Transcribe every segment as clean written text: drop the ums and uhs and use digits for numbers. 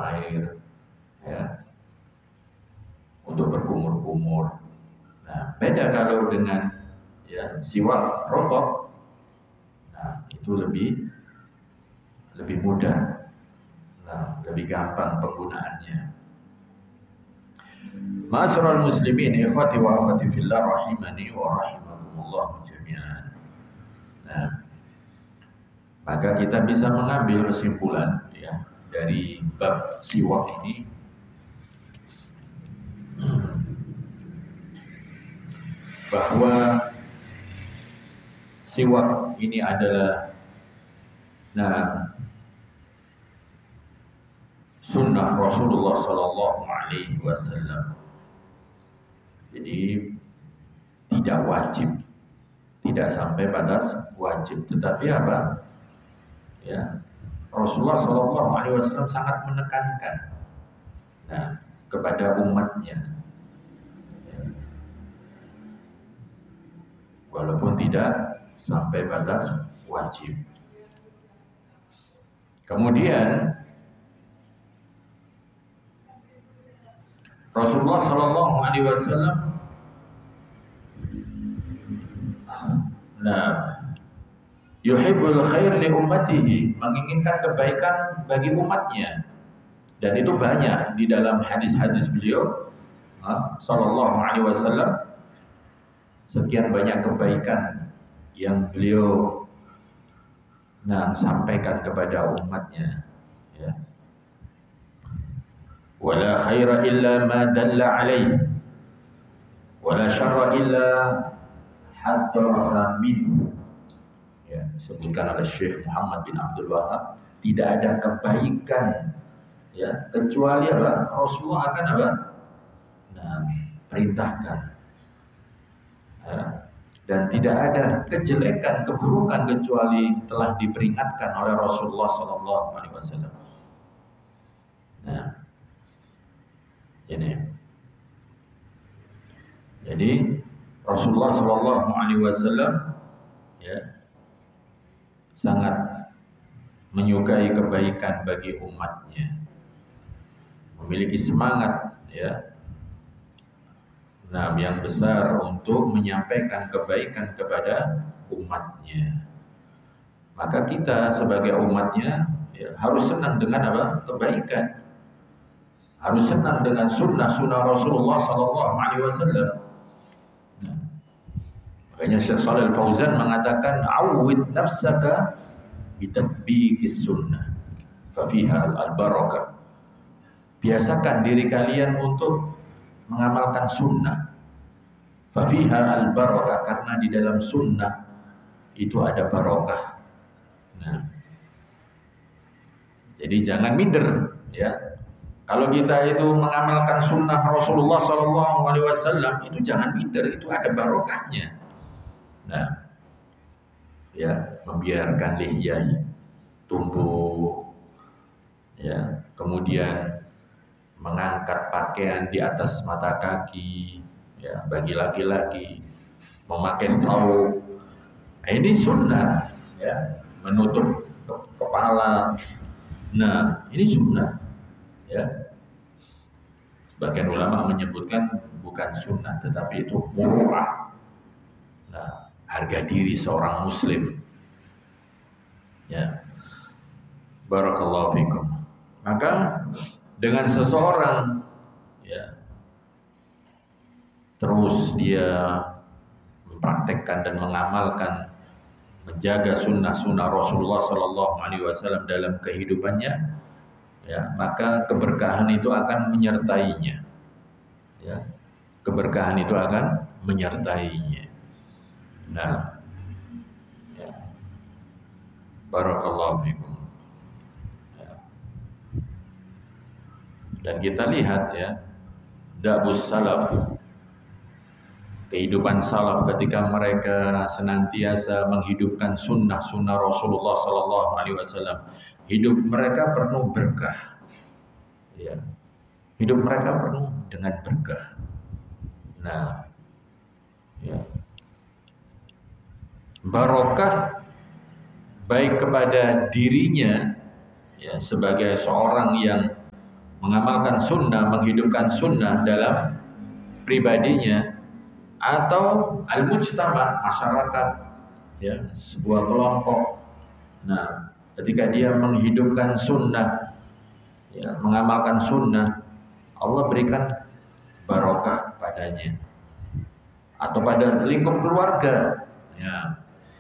air, ya, untuk berkumur-kumur. Nah, beda kalau dengan ya siwak rokok. Nah, itu lebih mudah, nah, lebih gampang penggunaannya. Ma'asyiral muslimin, ikhwati wa akhwati fillah rahimani wa rahimakumullah jami'an. Nah, maka kita bisa mengambil kesimpulan ya dari bab siwak ini bahwa siwak ini adalah sunnah Rasulullah Sallallahu Alaihi Wasallam. Jadi tidak wajib, tidak sampai batas wajib, tetapi apa? Ya, Rasulullah Sallallahu Alaihi Wasallam sangat menekankan kepada umatnya, ya, walaupun tidak sampai batas wajib. Kemudian Rasulullah Sallallahu Alaihi Wasallam yuhibbul khair li ummatihi, menginginkan kebaikan bagi umatnya, dan itu banyak di dalam hadis-hadis beliau Sallallahu Alaihi Wasallam. Sekian banyak kebaikan yang beliau sampaikan kepada umatnya, ya. Wala khaira illa ma dalla alaihi wala syarra illa haddaraha minhu. Ya, disebutkan oleh Syekh Muhammad bin Abdul Wahab, tidak ada kebaikan ya kecuali apa? Rasulullah akan apa? Perintahkan. Ya. Dan tidak ada kejelekan, keburukan kecuali telah diperingatkan oleh Rasulullah Sallallahu Alaihi Wasallam. Nah, ini. Jadi Rasulullah Sallallahu Alaihi Wasallam ya sangat menyukai kebaikan bagi umatnya, memiliki semangat ya yang besar untuk menyampaikan kebaikan kepada umatnya. Maka kita sebagai umatnya ya, harus senang dengan apa? Kebaikan. Harus senang dengan sunnah-sunnah Rasulullah Sallallahu Alaihi Wasallam. Makanya Syekh Shalih Al-Fauzan mengatakan, "Awwid nafsaka bitatbiqis sunnah, fa fiha al-barakah." Biasakan diri kalian untuk mengamalkan sunnah. Fa fiha al-barakah, karena di dalam sunnah itu ada barokah. Jadi jangan minder, ya. Kalau kita itu mengamalkan sunnah Rasulullah Sallallahu Alaihi Wasallam, itu jangan minder, itu ada barokahnya. Ya, membiarkan lihya tumbuh, ya, kemudian mengangkat pakaian di atas mata kaki, ya, bagi laki-laki, memakai thawb. Ini sunnah, ya, menutup kepala. Ini sunnah, ya. Sebagian ulama menyebutkan bukan sunnah, tetapi itu murah. Harga diri seorang muslim, ya. Barakallahu fikum. Maka dengan seseorang ya terus dia mempraktekkan dan mengamalkan, menjaga sunnah-sunnah Rasulullah Sallallahu Alaihi Wasallam dalam kehidupannya, ya, maka keberkahan itu akan menyertainya, ya, keberkahan itu akan menyertainya. Ya. Barakallahu fikum. Ya. Dan kita lihat ya, da'bus salaf, kehidupan salaf ketika mereka senantiasa menghidupkan sunnah-sunnah Rasulullah Sallallahu Alaihi Wasallam, hidup mereka penuh berkah. Ya. Hidup mereka penuh dengan berkah. Ya. Barokah baik kepada dirinya ya sebagai seorang yang mengamalkan sunnah, menghidupkan sunnah dalam pribadinya, atau al-mujtama, masyarakat, ya, sebuah kelompok. Nah, ketika dia menghidupkan sunnah, ya, mengamalkan sunnah, Allah berikan barokah padanya, atau pada lingkup keluarga, ya,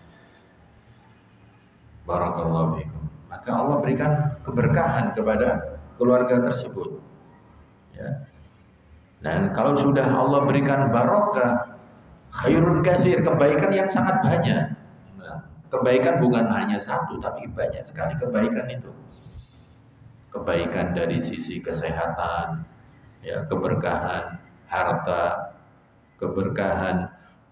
barakallahu fikum, maka Allah berikan keberkahan kepada keluarga tersebut, ya. Dan kalau sudah Allah berikan barokah, khairun katsir, kebaikan yang sangat banyak. Nah, kebaikan bukan hanya satu, tapi banyak sekali kebaikan itu. Kebaikan dari sisi kesehatan, ya, keberkahan harta, keberkahan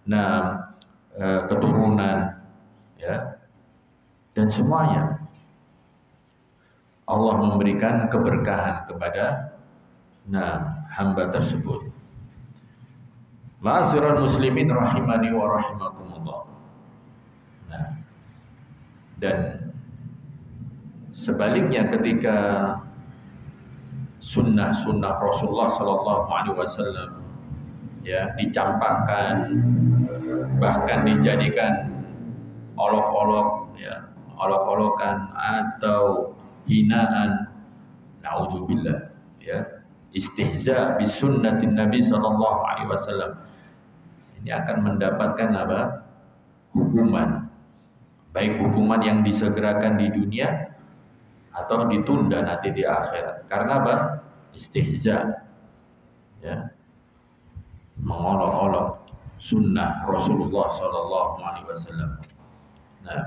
keturunan, ya, dan semuanya Allah memberikan keberkahan kepada hamba tersebut. Ma'asyiral muslimin rahimani wa rahimakumullah. Nah, dan sebaliknya ketika sunnah-sunnah Rasulullah sallallahu alaihi wasallam, ya, dicampakkan, bahkan dijadikan olok-olok, ya, olok-olokan atau hinaan, naudzubillah, ya, istihza bi sunnatin Nabi sallallahu alaihi wasallam, ini akan mendapatkan apa? Hukuman, baik hukuman yang disegerakan di dunia atau ditunda nanti di akhirat. Karena apa? Istihza, ya, mengolok-olok sunnah Rasulullah sallallahu alaihi wasallam. Nah,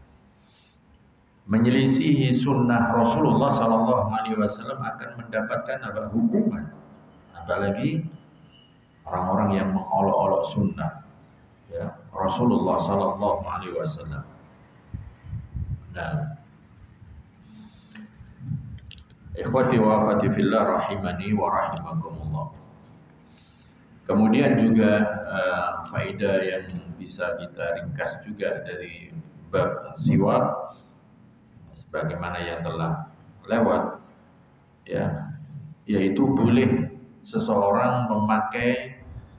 menyelisihi sunnah Rasulullah sallallahu alaihi wasallam akan mendapatkan apa? Hukuman. Apalagi orang-orang yang mengolok-olok sunnah, ya, Rasulullah sallallahu alaihi wasallam. Nah, ikhwati wa akhwati fillah rahimani wa rahimakumullah. Kemudian juga faedah yang bisa kita ringkas juga dari bab siwak, sebagaimana yang telah lewat, ya, yaitu boleh seseorang memakai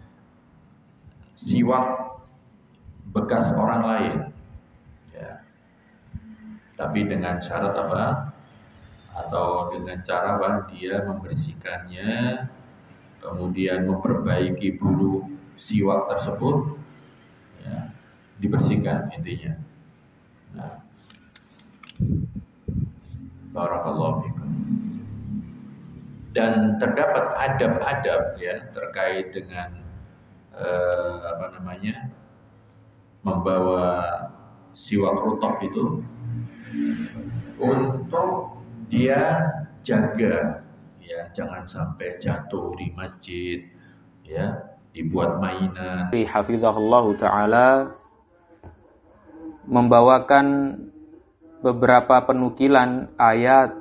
siwak bekas orang lain, ya, tapi dengan syarat apa? Atau dengan cara apa? Dia membersihkannya, kemudian memperbaiki bulu siwak tersebut, ya, dibersihkan intinya. Nah, barakallahu fikum. Dan terdapat adab-adab, ya, terkait dengan membawa siwak rutab itu, untuk dia jaga, ya, jangan sampai jatuh di masjid, ya, dibuat mainan. Hafizahullah ta'ala membawakan beberapa penukilan ayat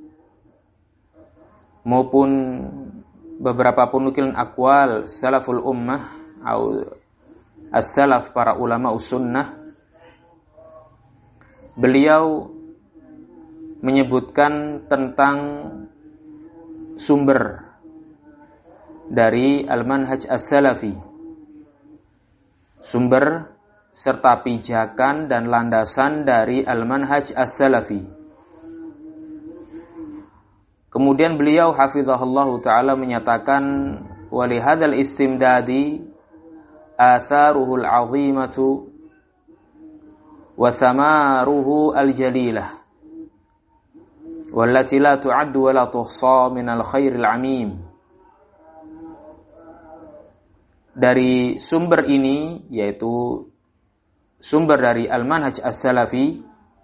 maupun beberapa penukilan aqwal salaful ummah atau as-salaf, para ulama sunnah. Beliau menyebutkan tentang sumber dari al-manhaj as-salafi, sumber serta pijakan dan landasan dari al-manhaj as-salafi. Kemudian beliau hafizahullahu ta'ala menyatakan, walihadzal istimdadi atharuhul azimatu wa thamaruhu al-jalilah wallati la tu'addu wa la tuhsa minal khairil amim. Dari sumber ini, yaitu sumber dari al-manhaj as-salafi,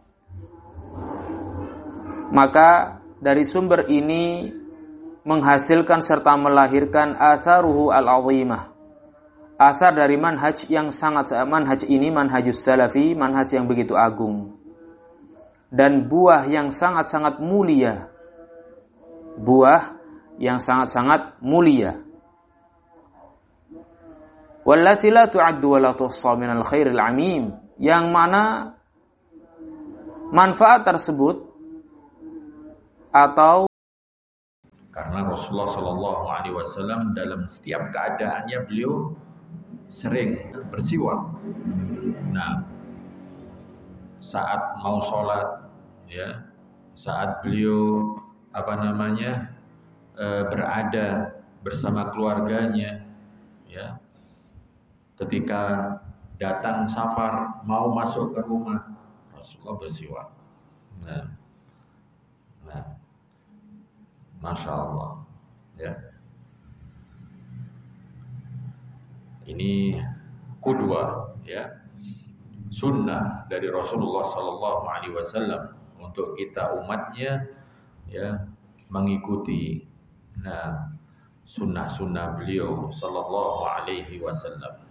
maka dari sumber ini menghasilkan serta melahirkan atharuhu al-azimah, athar dari manhaj yang sangat, manhaj ini manhajus salafi, manhaj yang begitu agung, dan buah yang sangat-sangat mulia, buah yang sangat-sangat mulia. Wallati la tu'addu wa la tuhsa minal khairil amim, yang mana manfaat tersebut atau Karena Rasulullah Shallallahu Alaihi Wasallam dalam setiap keadaannya beliau sering bersiwak. Nah, saat mau sholat, ya, saat beliau berada bersama keluarganya, ya, ketika datang safar mau masuk ke rumah, Rasulullah bersiwak. Nah, Masya Allah, ya. Ini qudwah, ya, sunnah dari Rasulullah Sallallahu Alaihi Wasallam untuk kita umatnya, ya, mengikuti. Nah, sunnah-sunnah beliau Sallallahu Alaihi Wasallam.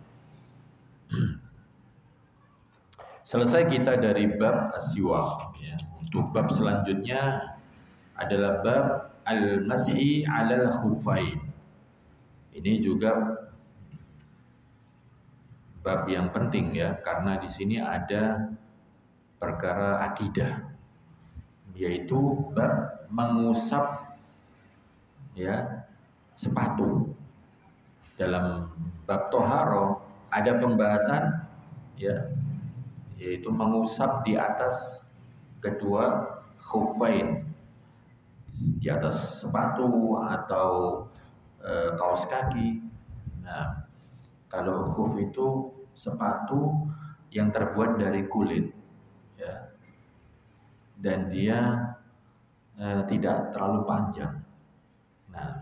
Selesai kita dari bab as-siwak, ya. Untuk bab selanjutnya adalah bab al-mas'i 'alal khuffain. Ini juga bab yang penting, ya, karena di sini ada perkara akidah, yaitu bab mengusap, ya, sepatu. Dalam bab toharo ada pembahasan, ya, yaitu mengusap di atas kedua khuffain, di atas sepatu atau kaos kaki. Nah, kalau khuf itu sepatu yang terbuat dari kulit, ya, dan dia tidak terlalu panjang. Nah,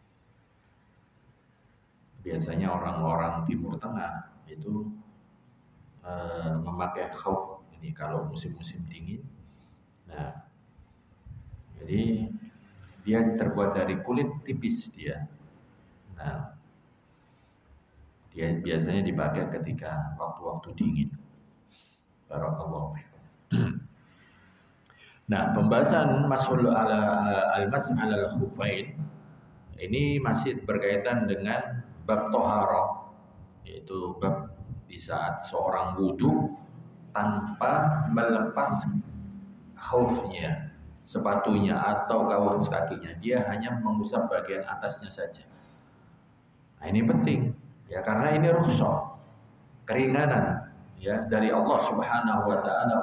biasanya orang-orang Timur Tengah itu memakai khuf ini kalau musim-musim dingin. Nah, jadi dia terbuat dari kulit tipis dia. Nah, dia biasanya dipakai ketika waktu-waktu dingin. Barakallahu fikum. Nah, pembahasan masul al-mas' 'alal khuffain ini masih berkaitan dengan bab toharo, yaitu bab di saat seorang wudu tanpa melepas khufnya, sepatunya atau kaos kakinya, dia hanya mengusap bagian atasnya saja. Nah, ini penting, ya, karena ini rukhsah, keringanan, ya, dari Allah Subhanahu wa taala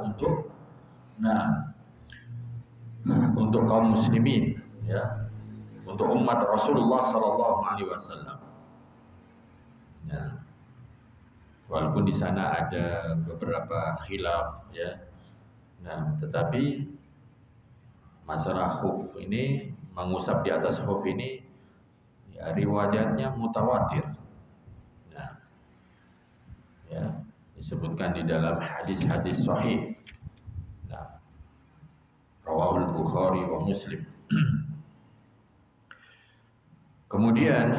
untuk kaum muslimin, ya, untuk umat Rasulullah sallallahu alaihi wasallam. Ya. Walaupun di sana ada beberapa khilaf, ya. Nah, tetapi masalah khuf ini, mengusap di atas khuf ini, ya, riwayatnya mutawatir. Nah, ya, disebutkan di dalam hadis-hadis sahih. Nah, rawahul Bukhari wa Muslim. Kemudian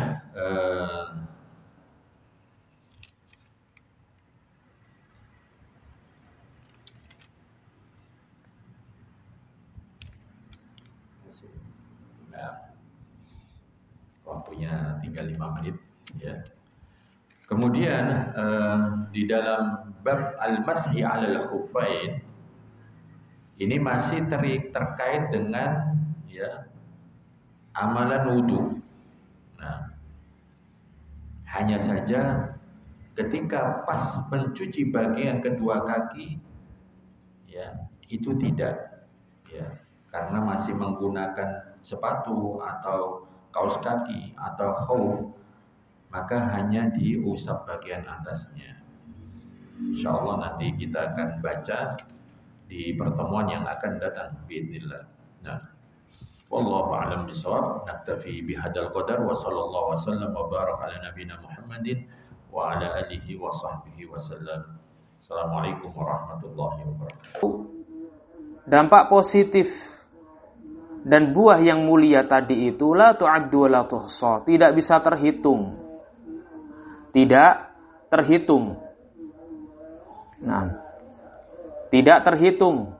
waktunya tinggal 5 menit, ya. Kemudian di dalam bab al-mas'i 'alal khuffain ini masih terkait dengan, ya, amalan wudu. Nah, hanya saja ketika pas mencuci bagian kedua kaki, ya, itu tidak, ya, karena masih menggunakan sepatu atau kaos kaki atau khuf, maka hanya diusap bagian atasnya. Insyaallah nanti kita akan baca di pertemuan yang akan datang biidznillah. Nah, wallahu a'lam bishawab. Naktafi bihadzal qadar wa sallallahu wasallam wa baraka ala nabiyyina Muhammadin wa ala alihi wa sahbihi wasallam. Assalamualaikum warahmatullahi wabarakatuh. Dampak positif dan buah yang mulia tadi itu la tu'addu wa la tuhsa, tidak bisa terhitung. Tidak terhitung. Nah, tidak terhitung.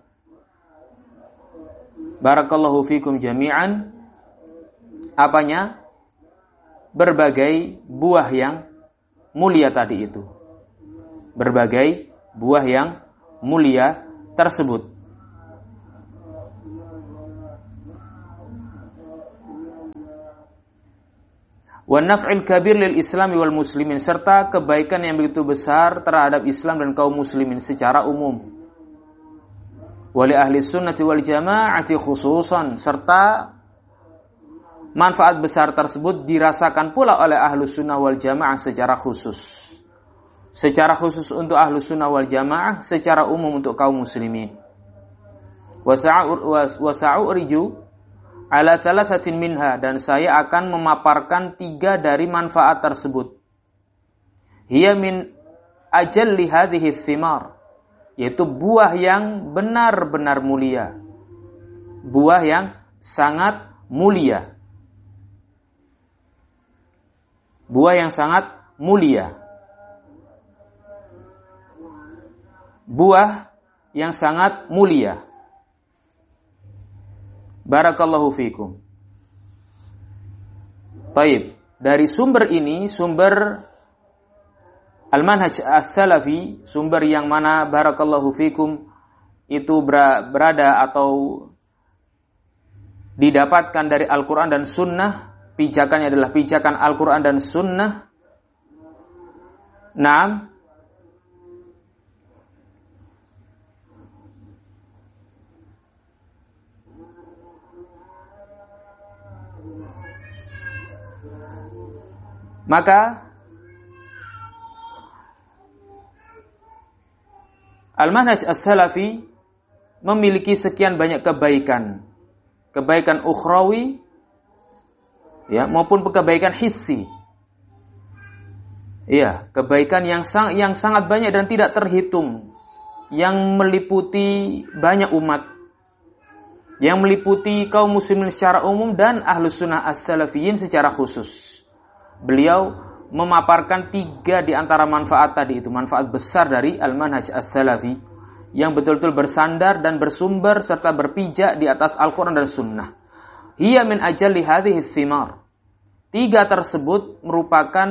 Barakallahu fikum jami'an. Apanya? Berbagai buah yang mulia tadi itu. Berbagai buah yang mulia tersebut. wa naf'il kabir lil Islam wal muslimin, serta kebaikan yang begitu besar terhadap Islam dan kaum muslimin secara umum. Wa li ahli sunnati wal jamaati khususan, serta manfaat besar tersebut dirasakan pula oleh ahlus sunnah wal jamaah secara khusus. Secara khusus untuk ahlus sunnah wal jamaah, secara umum untuk kaum muslimin. Wa sa'uriju ala thalathatin minha, dan saya akan memaparkan 3 dari manfaat tersebut. Hiya min ajalli hadhihi thimar, yaitu buah yang benar-benar mulia. Buah yang sangat mulia. Buah yang sangat mulia. Buah yang sangat mulia. Barakallahu fikum. Baik, dari sumber ini, sumber Al-Manhaj As-Salafi, sumber yang mana barakallahu fikum itu berada atau didapatkan dari Al-Quran dan Sunnah, pijakannya adalah pijakan Al-Quran dan Sunnah. Naam. Maka Al-Manhaj As-Salafi memiliki sekian banyak kebaikan. Kebaikan ukhrawi, ya, maupun kebaikan hissi. Iya, kebaikan yang sangat banyak dan tidak terhitung, yang meliputi banyak umat, yang meliputi kaum muslimin secara umum dan ahlus sunnah as-salafiyin secara khusus. Beliau memaparkan 3 di antara manfaat tadi itu, manfaat besar dari Al-Manhaj As-Salafi yang betul-betul bersandar dan bersumber serta berpijak di atas Al-Quran dan Sunnah. Hiya min ajalli hadhihi thimar. 3 tersebut merupakan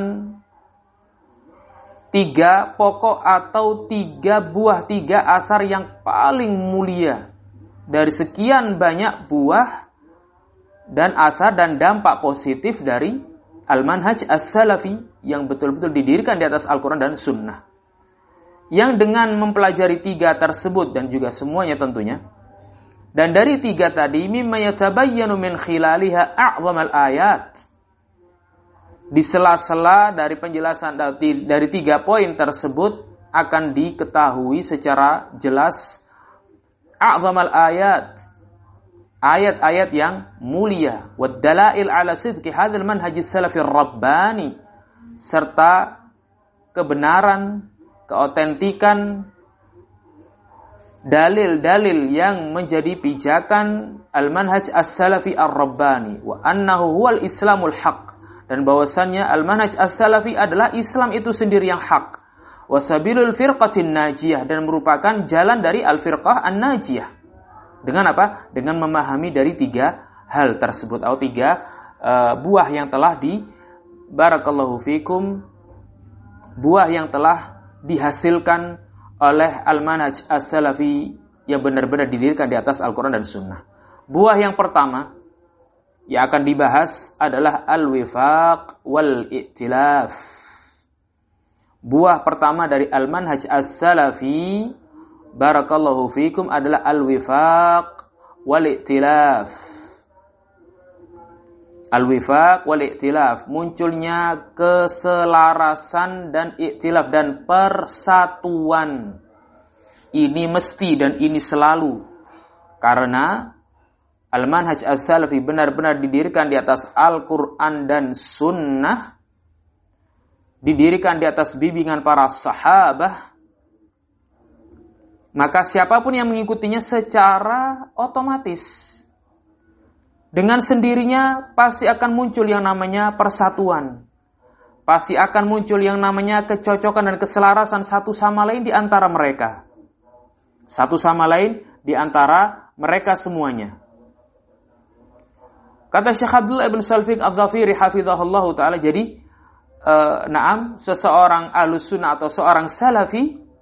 3 pokok atau 3 buah, 3 asar yang paling mulia dari sekian banyak buah dan asar dan dampak positif dari Al-Manhaj As-Salafi yang betul-betul didirikan di atas Al-Quran dan Sunnah. Yang dengan mempelajari 3 tersebut dan juga semuanya tentunya, dan dari 3 tadi, mimma yatabayyanu min khilaliha a'zamal ayat, di sela-sela dari penjelasan dari 3 poin tersebut akan diketahui secara jelas a'zamal ayat, ayat-ayat yang mulia, wad dalail ala sidqi hadzal manhaj as-salafi ar-rabbani, serta kebenaran, keotentikan dalil-dalil yang menjadi pijakan al-manhaj as-salafi ar-rabbani, wa annahu huwal islamul haq, dan bahwasannya al-manhaj as-salafi adalah Islam itu sendiri yang hak, wa sabilul firqatin najiyah, dan merupakan jalan dari al-firqah an-najiyah. Dengan apa? Dengan memahami dari 3 hal tersebut atau 3 buah yang telah barakallahu fikum, buah yang telah dihasilkan oleh Al-Manhaj As-Salafi yang benar-benar didirikan di atas Al-Quran dan Sunnah. Buah yang pertama yang akan dibahas adalah al-wifaq wal-i'tilaf. Buah pertama dari Al-Manhaj As-Salafi barakallahu fikum adalah al-wifaq wal-i'tilaf. Al-wifaq wal-i'tilaf, munculnya keselarasan dan i'tilaf dan persatuan. Ini mesti dan ini selalu. Karena Al-Manhaj As-Salafi benar-benar didirikan di atas Al-Quran dan Sunnah, didirikan di atas bimbingan para sahabah. Maka siapapun yang mengikutinya secara otomatis, dengan sendirinya pasti akan muncul yang namanya persatuan. Pasti akan muncul yang namanya kecocokan dan keselarasan satu sama lain di antara mereka. Satu sama lain di antara mereka semuanya. Kata Syekh Abdullah ibn Salfiq Al-Dhafiri hafizahullah ta'ala, jadi seseorang Ahlus Sunnah atau seorang Salafi